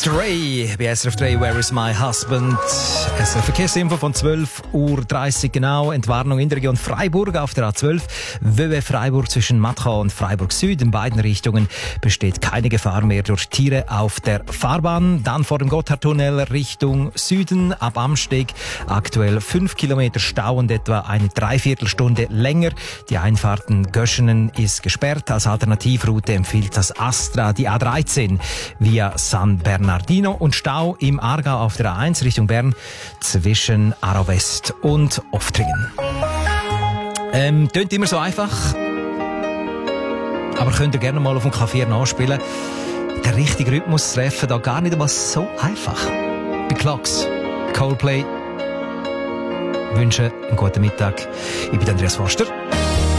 Stray bei SRF 3, Where is my husband? SRF Verkehrsinfo von 12:30 Uhr genau. Entwarnung in der Region Freiburg auf der A12. Wöwe Freiburg zwischen Matcha und Freiburg Süd. In beiden Richtungen besteht keine Gefahr mehr durch Tiere auf der Fahrbahn. Dann vor dem Gotthardtunnel Richtung Süden ab Amsteg. Aktuell 5 Kilometer Stau und etwa eine Dreiviertelstunde länger. Die Einfahrten Göschenen ist gesperrt. Als Alternativroute empfiehlt das Astra die A13 via San Bernardino und Stau im Aargau auf der A1 Richtung Bern zwischen Aarau West und Oftringen. Tönt immer so einfach, aber könnt ihr gerne mal auf dem Klavier nachspielen. Den richtigen Rhythmus zu treffen, da gar nicht einmal so einfach. Bei Clocks, Coldplay. Ich wünsche einen guten Mittag. Ich bin Andreas Forster.